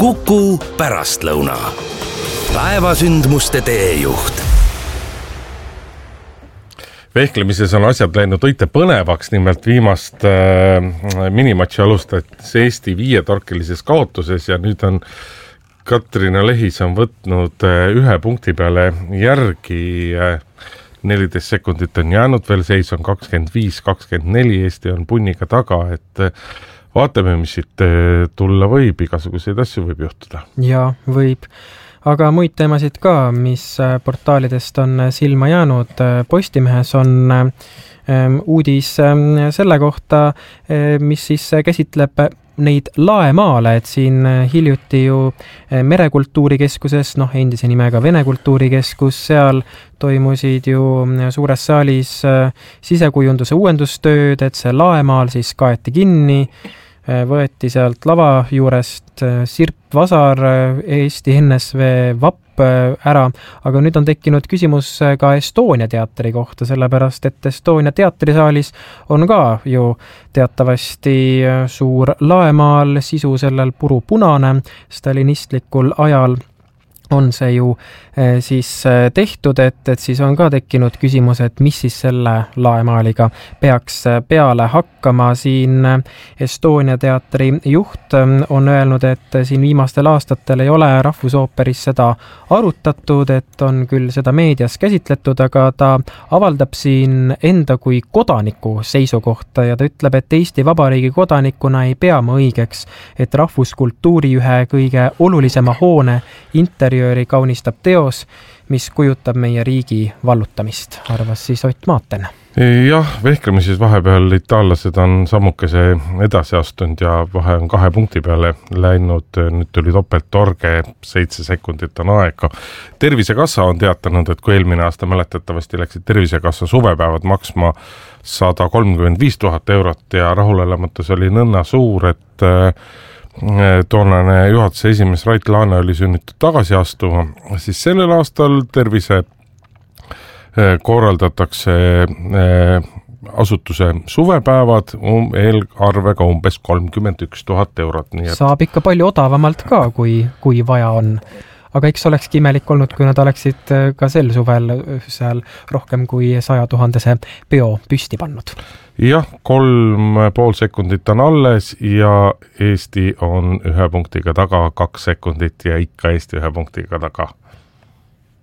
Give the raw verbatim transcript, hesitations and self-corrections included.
Kuku pärastlõuna. Päevasündmuste teejuht. Vehklemises on asjad läinud õite põnevaks, nimelt viimast äh, minimatši alustatis Eesti viietorkelises kaotuses ja nüüd on Katrina Lehis on võtnud äh, ühe punkti peale järgi, äh, neliteist sekundit on jäänud veel, seis on kakskümmend viis kakskümmend neli, Eesti on punniga taga, et äh, vaatame, mis siit äh, tulla võib, igasuguseid asju võib juhtuda. Ja, võib. Aga muid teemasid ka, mis portaalidest on silma jäänud. Postimehes on uudis selle kohta, mis siis käsitleb neid laemaale, et siin hiljuti ju Merekultuurikeskuses, noh endise nimega Vene Kultuurikeskus, seal toimusid ju suures saalis sisekujunduse uuendustööd, et see laemaal siis kaeti kinni, võeti sealt lava juurest Sirp Vasar, Eesti N S V vapp ära, aga nüüd on tekkinud küsimus ka Estonia teatri kohta, sellepärast et Estonia teatrisaalis on ka ju teatavasti suur laemaal, sisu sellel purupunane, stalinistlikul ajal on see ju eh, siis tehtud, et, et siis on ka tekkinud küsimus, et mis siis selle laemaaliga peaks peale hakkama. Siin Estonia teatri juht on öelnud, et siin viimastel aastatel ei ole Rahvusooperis seda arutatud, et on küll seda meedias käsitletud, aga ta avaldab siin enda kui kodaniku seisukohta ja ta ütleb, et Eesti Vabariigi kodanikuna ei pea ma õigeks, et rahvuskultuuri ühe kõige olulisema hoone interiööri kaunistab teos, mis kujutab meie riigi vallutamist, arvas siis Ott Maaten. Jah, vehklemises vahepeal itaallased on sammukese edasi astunud ja vahe on kahe punkti peale läinud, nüüd tuli topelt torge, seitse sekundit on aega. Tervisekassa on teatanud, et kui eelmine aasta mäletatavasti läksid Tervisekassa suvepäevad maksma sada kolmkümmend viis tuhat eurot ja rahulolematus oli nõnna suur, et toonane juhatuse esimees Rait Laane oli sunnitud tagasi astuma, siis sellel aastal tervise korraldatakse asutuse suvepäevad eelarvega umbes kolmkümmend üks tuhat eurot. Nii et... Saab ikka palju odavamalt ka, kui, kui vaja on. Aga eks olekski imelik olnud, kui nad oleksid ka sel suvel seal rohkem kui saja tuhandese peo püsti pannud. Jah, kolm pool sekundit on alles ja Eesti on ühe punktiga taga, kaks sekundit ja ikka Eesti ühe punktiga taga.